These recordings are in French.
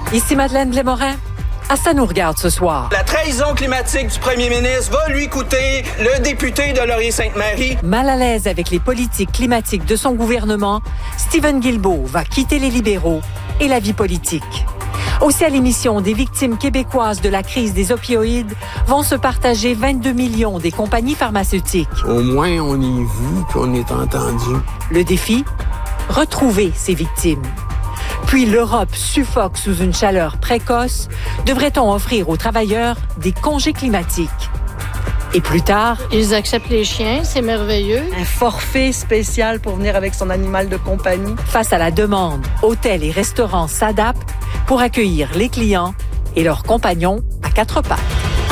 Ici Madeleine Blais-Morin. À ça nous regarde ce soir. La trahison climatique du premier ministre va lui coûter le député de Laurier-Sainte-Marie. Mal à l'aise avec les politiques climatiques de son gouvernement, Stephen Guilbeault va quitter les libéraux et la vie politique. Aussi à l'émission, des victimes québécoises de la crise des opioïdes vont se partager 22 millions des compagnies pharmaceutiques. Au moins, on est vu puis on est entendu. Le défi? Retrouver ces victimes. Puis l'Europe suffoque sous une chaleur précoce. Devrait-on offrir aux travailleurs des congés climatiques? Et plus tard... Ils acceptent les chiens, c'est merveilleux. Un forfait spécial pour venir avec son animal de compagnie. Face à la demande, hôtels et restaurants s'adaptent pour accueillir les clients et leurs compagnons à quatre pattes.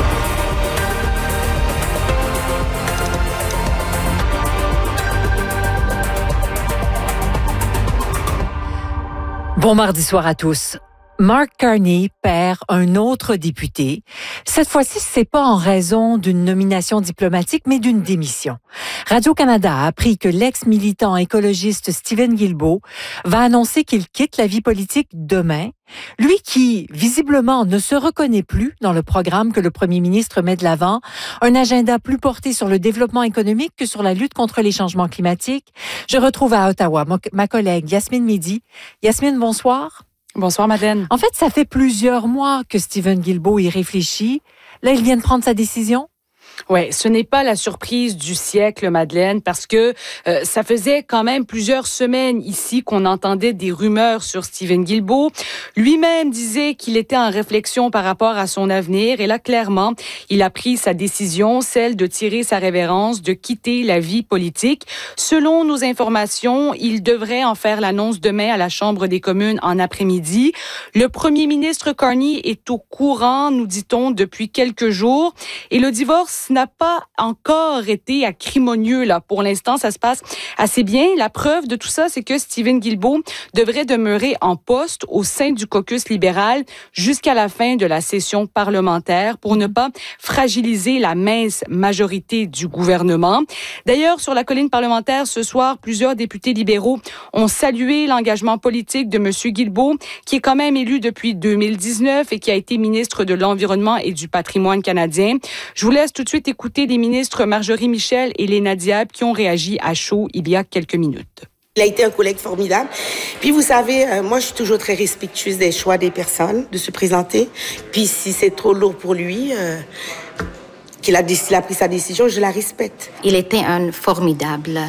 Bon mardi soir à tous. Mark Carney perd un autre député. Cette fois-ci, c'est pas en raison d'une nomination diplomatique, mais d'une démission. Radio-Canada a appris que l'ex-militant écologiste Stephen Guilbeault va annoncer qu'il quitte la vie politique demain. Lui qui, visiblement, ne se reconnaît plus dans le programme que le premier ministre met de l'avant, un agenda plus porté sur le développement économique que sur la lutte contre les changements climatiques. Je retrouve à Ottawa ma collègue Yasmine Mehdi. Yasmine, bonsoir. Bonsoir, Madeleine. En fait, ça fait plusieurs mois que Stephen Guilbeault y réfléchit. Là, il vient de prendre sa décision? Oui, ce n'est pas la surprise du siècle, Madeleine, parce que ça faisait quand même plusieurs semaines ici qu'on entendait des rumeurs sur Stephen Guilbeault. Lui-même disait qu'il était en réflexion par rapport à son avenir. Et là, clairement, il a pris sa décision, celle de tirer sa révérence, de quitter la vie politique. Selon nos informations, il devrait en faire l'annonce demain à la Chambre des communes en après-midi. Le premier ministre Carney est au courant, nous dit-on, depuis quelques jours. Et le divorce n'a pas encore été acrimonieux, là. Pour l'instant, ça se passe assez bien. La preuve de tout ça, c'est que Stephen Guilbeault devrait demeurer en poste au sein du caucus libéral jusqu'à la fin de la session parlementaire pour ne pas fragiliser la mince majorité du gouvernement. D'ailleurs, sur la colline parlementaire, ce soir, plusieurs députés libéraux ont salué l'engagement politique de M. Guilbeault, qui est quand même élu depuis 2019 et qui a été ministre de l'Environnement et du Patrimoine canadien. Je vous laisse tout de suite écouter les ministres Marjorie Michel et Léna Diab qui ont réagi à chaud il y a quelques minutes. Il a été un collègue formidable. Puis vous savez, moi je suis toujours très respectueuse des choix des personnes de se présenter. Puis si c'est trop lourd pour lui, qu'il a pris sa décision, je la respecte. Il était un formidable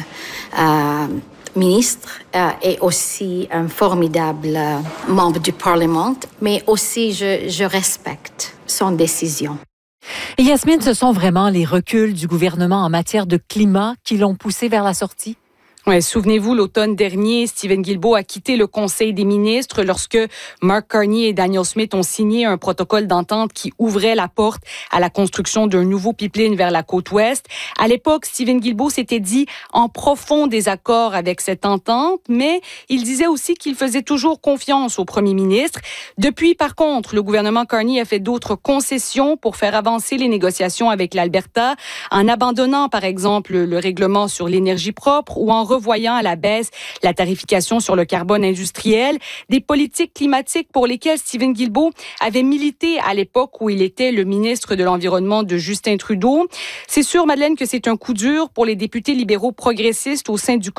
ministre et aussi un formidable membre du Parlement, mais aussi je respecte son décision. Et Yasmine, ce sont vraiment les reculs du gouvernement en matière de climat qui l'ont poussé vers la sortie? Ouais, souvenez-vous, l'automne dernier, Stephen Guilbeault a quitté le Conseil des ministres lorsque Mark Carney et Daniel Smith ont signé un protocole d'entente qui ouvrait la porte à la construction d'un nouveau pipeline vers la côte ouest. À l'époque, Stephen Guilbeault s'était dit en profond désaccord avec cette entente, mais il disait aussi qu'il faisait toujours confiance au premier ministre. Depuis, par contre, le gouvernement Carney a fait d'autres concessions pour faire avancer les négociations avec l'Alberta, en abandonnant, par exemple, le règlement sur l'énergie propre ou en revoyant à la baisse la tarification sur le carbone industriel, des politiques climatiques pour lesquelles Stephen Guilbeault avait milité à l'époque où il était le ministre de l'Environnement de Justin Trudeau. C'est sûr, Madeleine, que c'est un coup dur pour les députés libéraux progressistes au sein du